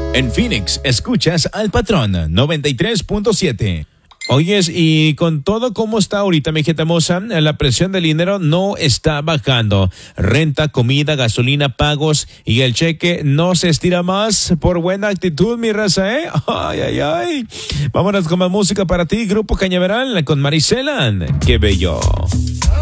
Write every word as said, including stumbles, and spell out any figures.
En Phoenix, escuchas al Patrón noventa y tres punto siete. Oyes, y con todo como está ahorita, mi gente hermosa, la presión del dinero no está bajando. Renta, comida, gasolina, pagos y el cheque no se estira más por buena actitud, mi raza, ¿eh? Ay, ay, ay. Vámonos con más música para ti, Grupo Cañaveral, con Marisela. ¡Qué bello!